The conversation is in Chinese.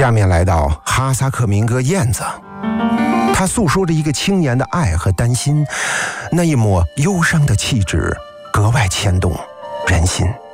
下面来到哈萨克民歌《燕子》，它诉说着一个青年的爱和担心，那一抹忧伤的气质格外牵动人心。